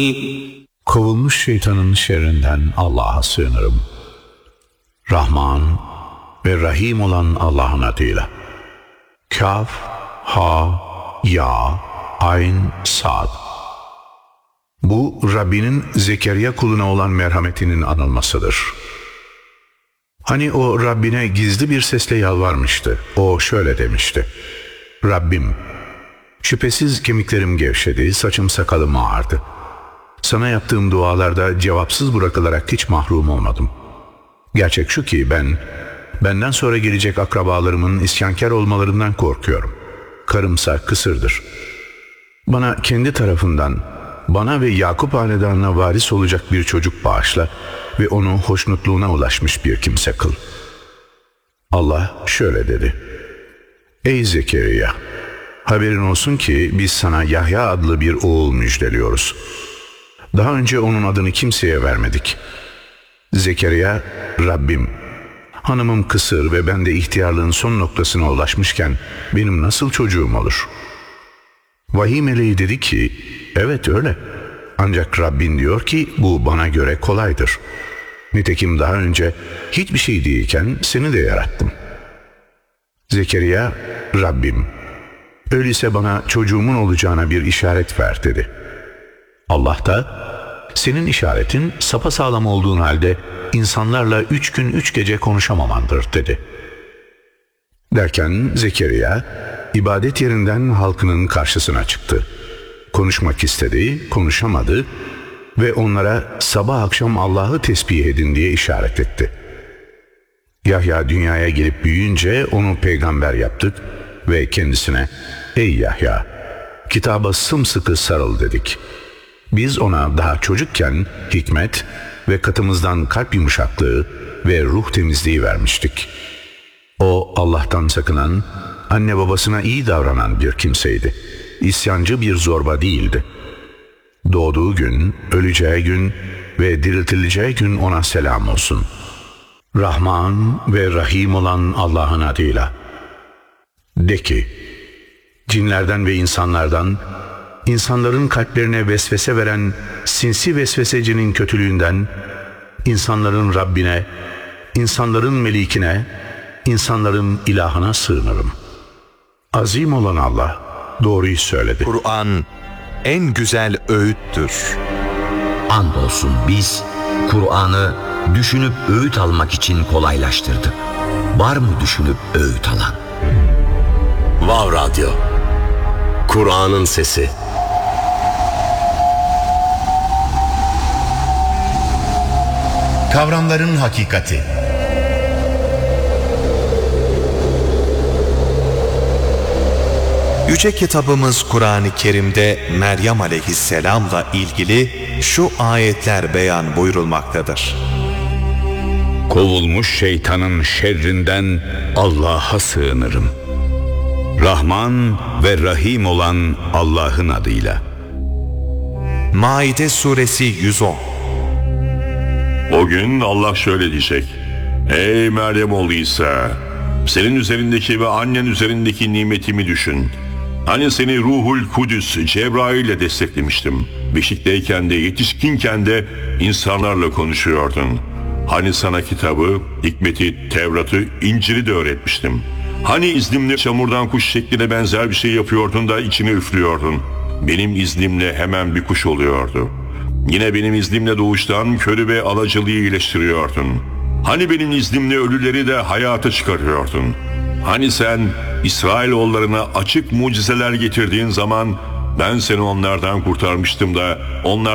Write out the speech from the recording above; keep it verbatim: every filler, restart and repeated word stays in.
Kovulmuş şeytanın şerrinden Allah'a sığınırım. Rahman ve Rahim olan Allah'ın adıyla. Kaf, Ha, Ya, Ayn, Sad. Bu Rabbinin Zekeriya kuluna olan merhametinin anılmasıdır. Hani o Rabbine gizli bir sesle yalvarmıştı. O şöyle demişti: Rabbim, şüphesiz kemiklerim gevşedi, saçım sakalım ağardı. Sana yaptığım dualarda cevapsız bırakılarak hiç mahrum olmadım. Gerçek şu ki ben, benden sonra gelecek akrabalarımın isyankar olmalarından korkuyorum. Karımsa kısırdır. Bana kendi tarafından, bana ve Yakup hanedanına varis olacak bir çocuk bağışla ve onu hoşnutluğuna ulaşmış bir kimse kıl. Allah şöyle dedi: Ey Zekeriya! Haberin olsun ki biz sana Yahya adlı bir oğul müjdeliyoruz. Daha önce onun adını kimseye vermedik. Zekeriya, Rabbim, hanımım kısır ve ben de ihtiyarlığın son noktasına ulaşmışken benim nasıl çocuğum olur? Vahiy meleği dedi ki, evet öyle. Ancak Rabbin diyor ki bu bana göre kolaydır. Nitekim daha önce hiçbir şey değilken seni de yarattım. Zekeriya, Rabbim, öyleyse bana çocuğumun olacağına bir işaret ver dedi. Allah da, senin işaretin sapasağlam olduğun halde insanlarla üç gün üç gece konuşamamandır dedi. Derken Zekeriya ibadet yerinden halkının karşısına çıktı. Konuşmak istedi, konuşamadı ve onlara sabah akşam Allah'ı tesbih edin diye işaret etti. Yahya dünyaya gelip büyüyünce onu peygamber yaptık ve kendisine, ey Yahya, kitaba sımsıkı sarıl dedik. Biz ona daha çocukken hikmet ve katımızdan kalp yumuşaklığı ve ruh temizliği vermiştik. O Allah'tan sakınan, anne babasına iyi davranan bir kimseydi. İsyancı bir zorba değildi. Doğduğu gün, öleceği gün ve diriltileceği gün ona selam olsun. Rahman ve Rahim olan Allah'ın adıyla. De ki, cinlerden ve insanlardan, insanların kalplerine vesvese veren sinsi vesvesecinin kötülüğünden, insanların Rabbine, insanların melikine, insanların ilahına sığınırım. Azim olan Allah doğruyu söyledi. Kur'an en güzel öğüttür. Andolsun biz Kur'an'ı düşünüp öğüt almak için kolaylaştırdık. Var mı düşünüp öğüt alan? Vav Radyo, Kur'an'ın sesi. Kavramların hakikati. Yüce kitabımız Kur'an-ı Kerim'de Meryem aleyhisselamla ilgili şu ayetler beyan buyurulmaktadır. Kovulmuş şeytanın şerrinden Allah'a sığınırım. Rahman ve Rahim olan Allah'ın adıyla. Maide suresi yüz on. O gün Allah şöyle diyecek: Ey Meryem oğlu İsa, senin üzerindeki ve annen üzerindeki nimetimi düşün. Hani seni Ruhul Kudüs Cebrail ile desteklemiştim. Beşikteyken de yetişkinken de insanlarla konuşuyordun. Hani sana kitabı, hikmeti, Tevrat'ı, İncil'i de öğretmiştim. Hani iznimle çamurdan kuş şekline benzer bir şey yapıyordun da içine üflüyordun. Benim iznimle hemen bir kuş oluyordu. Yine benim iznimle doğuştan körü ve alacılıyı iyileştiriyordun. Hani benim iznimle ölüleri de hayata çıkarıyordun. Hani sen İsrailoğullarına açık mucizeler getirdiğin zaman ben seni onlardan kurtarmıştım da onlar